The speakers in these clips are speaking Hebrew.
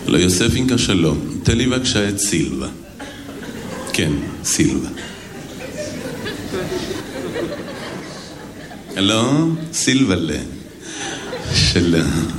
לא, יוספינקה שלום. תן לי בבקשה את סילבה. כן, סילבה. הלו, סילבלה. שלום.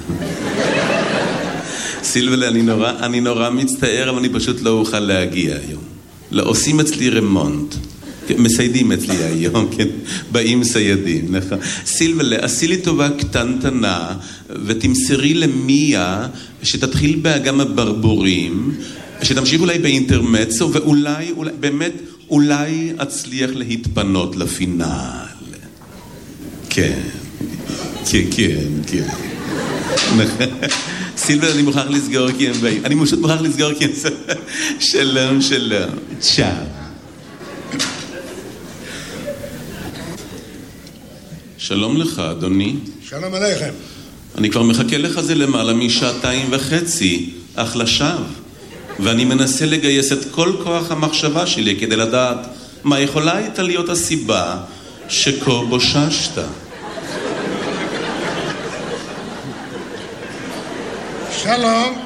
סילבלה, אני נורא מצטער, אבל אני פשוט לא אוכל להגיע היום. לא, עושים אצלי רמונט. מסיידים אצלי היום, כן? באים סיידים, נכון. סילבלה, עשי לי טובה קטנטנה, ותמסרי למיה שתתחיל באגם הברבורים, שתמשיך אולי באינטרמצו, ואולי, באמת, אולי אצליח להתפנות לפינל. כן, כן, כן, כן. סילבלה, אני מוכרח לסגור כי הם באים. אני פשוט מוכרח לסגור כי הם... שלום, שלום. צ'או. שלום לך, אדוני. שלום עליכם. אני כבר מחכה לך זה למעלה מ2.5 אך לשווא. ואני מנסה לגייס את כל כוח המחשבה שלי כדי לדעת מה יכולה הייתה להיות הסיבה שכה בוששת. שלום.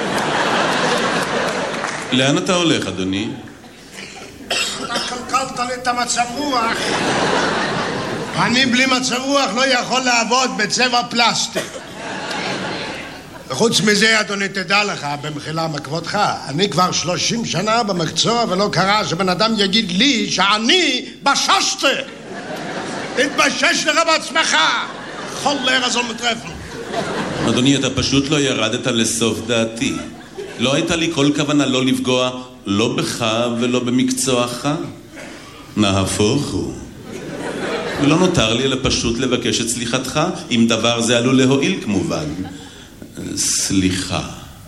לאן אתה הולך, אדוני? אתה קלקלת לי את המצב רוח. אני בלי מצב רוח לא יכול לעבוד בצבע פלסטיק. וחוץ מזה, אדוני, תדע לך, במחילה מכבודך, אני כבר 30 שנה במקצוע ולא קרה שבן אדם יגיד לי שאני בששת. תתבשש לך בעצמך. חולר הזול מטרפל. אדוני, אתה פשוט לא ירדת לסוף דעתי. לא הייתה לי כל כוונה לא לפגוע, לא בך ולא במקצועך. נהפוך הוא. לא נותר לי אלא פשוט לבקש את סליחתך, אם דבר זה עלול להועיל כמובן. סליחה.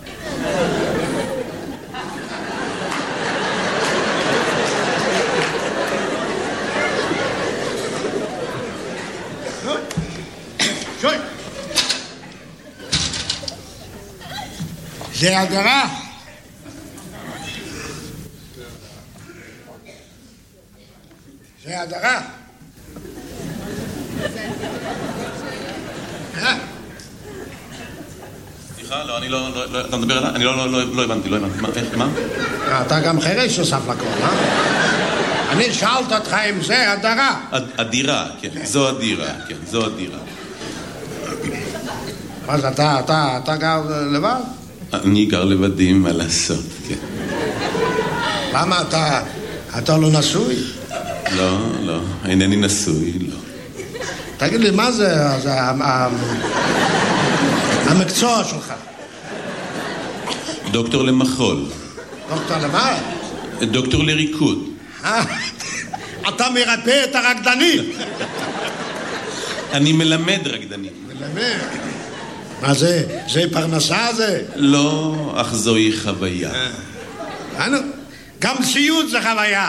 זה הדרה. זה הדרה. סליחה, לא, אני לא, אתה מדבר עליי? אני לא הבנתי, מה? אתה גם חרש שוסף לכל, אני שאלת אותך אם זה הדרה. הדירה, כן, זו הדירה, כן, זו הדירה. אז אתה גר לבד? אני גר לבדי, מה לעשות, כן. למה אתה לא נשוי? לא, אינני נשוי, לא. תגיד לי, מה זה המקצוע שלך? דוקטור למחול. דוקטור למה? דוקטור לריקוד. אתה מרפא את הרקדנים. אני מלמד רקדנים. מלמד? מה זה? זה פרנסה זה? לא, אך זוהי חוויה. גם סיוט זה חוויה.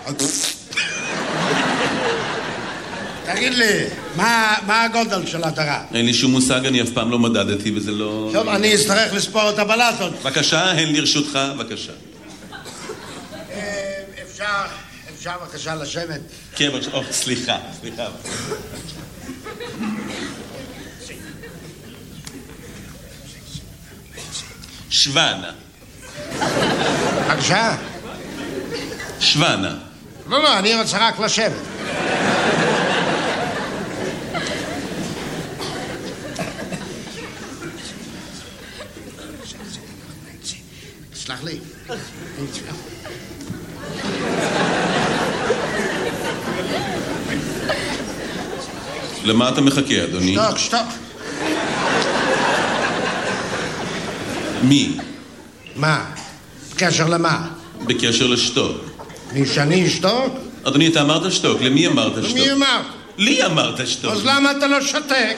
תגיד לי, מה הגודל של הדרה? אין לי שום מושג, אני אף פעם לא מדדתי וזה לא... טוב, אני אצטרך לספור את הבלטות. בבקשה, הן לרשותך, בבקשה. אפשר בבקשה לשבת? כן, בבקשה, סליחה. שוונה. בבקשה? שוונה. לא, אני רוצה רק לשבת. סלח לי. למה אתה מחכה, אדוני? שתוק. מי? מה? בקשר למה? בקשר לשתוק. מי שאני אשתוק? אדוני, אתה אמרת שתוק, למי אמרת שתוק? למי אמרת? לי אמרת שתוק. אז למה אתה לא שתק?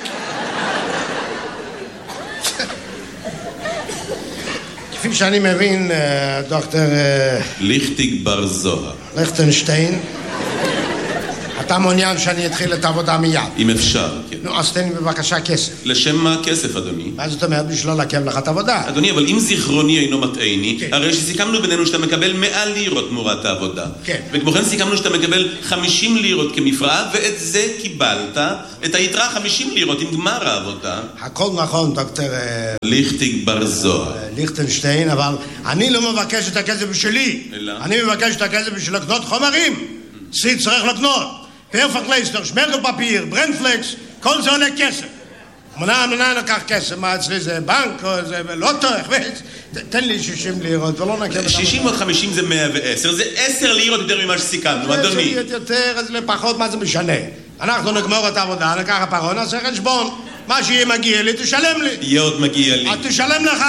כפי שאני מבין, דוקטור... ליכטיג בר זוהר. ליכטנשטיין, אתה מעוניין שאני אתחיל את העבודה מיד? אם אפשר, כן. נו, אז תן לי בבקשה כסף. לשם מה כסף, אדוני? מה זאת אומרת? בשביל לא לעכב לך את העבודה. אדוני, אבל אם זיכרוני אינו מטעני, כן. הרי שסיכמנו בינינו שאתה מקבל 100 לירות תמורת העבודה. כן. וכמו כן סיכמנו שאתה מקבל 50 לירות כמפרעה, ואת זה קיבלת, את היתרה 50 לירות עם גמר העבודה. הכל נכון, דוקטור ליכטיג בר זוהר. ליכטנשטיין, אבל אני לא מבקש את הכסף בשבילי. אלא? אני מבקש את הכסף בשביל לקנות חומרים. סי צריך לקנות. פרפקלייסטר, שמרגל פפיר, ברנפלקס, כל זה עולה כסף. מנה לקח כסף, מה אצלי זה בנק או זה לוטו, תן לי 60 לירות ולא נקב... 60 עוד 50 זה 110, זה 10 לירות יותר ממה שסיכמנו, אדוני. זה יותר, אז לפחות מה זה משנה? אנחנו נגמור את העבודה, נקח הפרון, נעשה חשבון. מה שיהיה מגיע לי, תשלם לי. יהיה עוד מגיע לי. תשלם לך.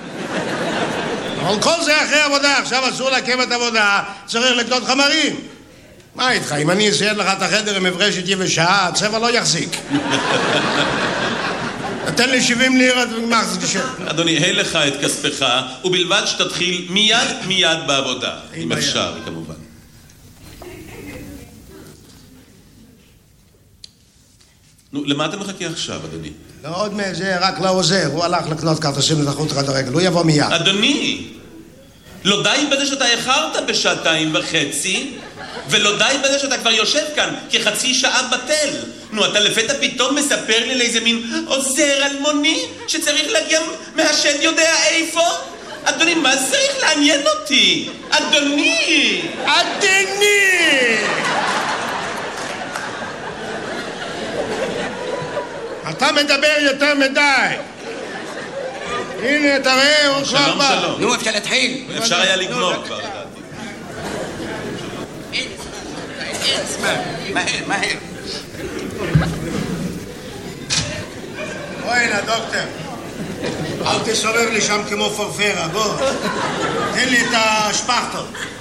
אבל כל זה אחרי עבודה, עכשיו אסור לעכב את העבודה, צריך לקנות חומרים. מה איתך? אם אני אסייד לך את החדר עם מברשת יבשה, הצבע לא יחזיק. תן לי 70 לירות וגמר זה תשב. אדוני, היי לך את כספך, ובלבד שתתחיל מיד בעבודה. אם אפשר, כמובן. נו, למה אתה מחכה עכשיו, אדוני? לא עוד מזה, רק לא עוזר. הוא הלך לקנות כרטיסים לתחרות כדורגל. הוא יבוא מיד. אדוני, לא די בזה שאתה איחרת בשעתיים וחצי, ולא די בזה שאתה כבר יושב כאן כחצי שעה בטל. נו, אתה לפתע פתאום מספר לי לאיזה מין עוזר אלמוני שצריך להגיע מהשד יודע איפה? אדוני, מה זה צריך לעניין אותי? אדוני! אדוני! אתה מדבר יותר מדי. הנה, תראה, הוא כבר בא. שלום. נו, אפשר להתחיל. אפשר היה לגמור כבר. מהר. בואי הנה, דוקטור. אל תסורר לי שם כמו פורפרה, בוא. תן לי את השפכטל.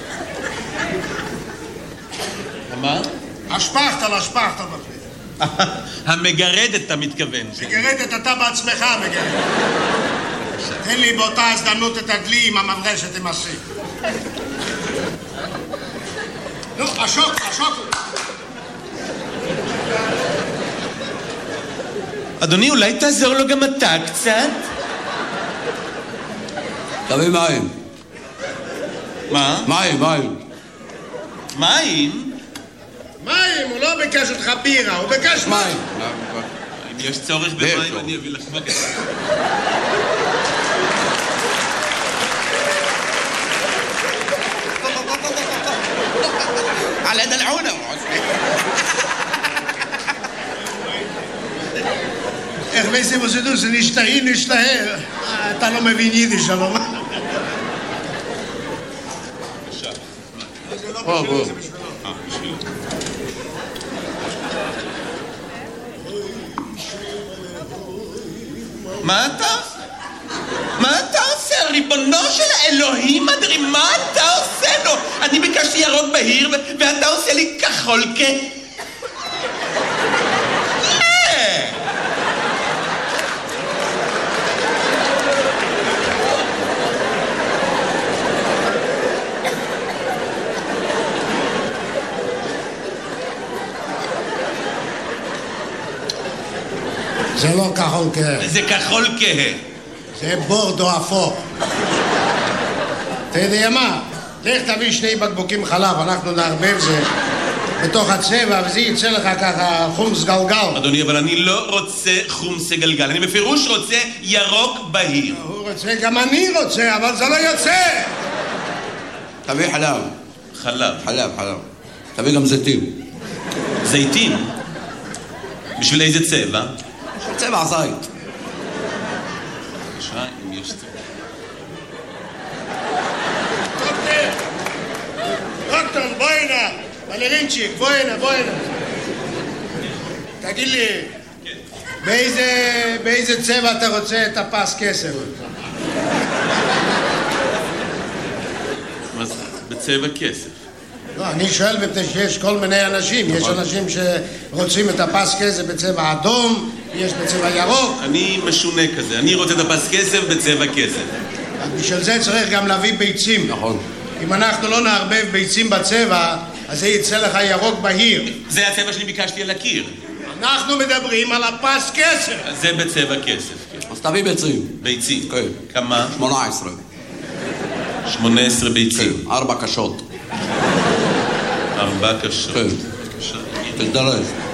מה? השפכטל. המגרדת, אתה מתכוון. מגרדת אתה בעצמך, מגרדת. תן לי באותה הזדמנות את הדלי עם המברשת עם הסי. נו, השוק. אדוני, אולי תעזור לו גם אתה קצת? תביא מים. מה? מים. מים? מים, הוא לא ביקש אותך בירה, הוא ביקש מים. אם יש צורך במים, אני אביא לך בקש. على دلعونه. איך וייסי מוסדו, זה נשתהה. אתה לא מבין יידיש, אבל מה? זה לא בשבילי, זה בשבילו. מה אתה עושה? ריבונו של האלוהים אדרי, מה אתה עושה לו? אני ביקשתי ירוק בהיר ואתה עושה לי כחול זה לא כחול כהה. זה כחול כהה. זה בורדו אפור. אתה יודע מה? לך תביא 2 בקבוקים חלב, אנחנו נערבב זה בתוך הצבע, וזה יצא לך ככה חומס גלגל. אדוני, אבל אני לא רוצה חומס גלגל, אני בפירוש רוצה ירוק בהיר. הוא רוצה, גם אני רוצה, אבל זה לא יוצא. תביא חלב. חלב. תביא גם זיתים. זיתים? בשביל איזה צבע? צבע זית. בבקשה, אם יש צבע. דוקטור, בוא הנה. בלרינצ'יק, בוא הנה. תגיד לי, באיזה צבע אתה רוצה את הפס כסף? מה זה? בצבע כסף. לא, אני שואל מפני שיש כל מיני אנשים. יש אנשים שרוצים את הפס כסף בצבע אדום, יש בצבע ירוק. אני משונה כזה, אני רוצה את הפס כסף בצבע כסף. בשביל זה צריך גם להביא ביצים. נכון. אם אנחנו לא נערבב ביצים בצבע, אז זה יצא לך ירוק בהיר. זה הצבע שאני ביקשתי על הקיר. אנחנו מדברים על הפס כסף. זה בצבע כסף, כן. אז תביא ביצים. ביצים. כן. כמה? 18. 18 ביצים. 4 קשות. 4 קשות. כן. תזדרז.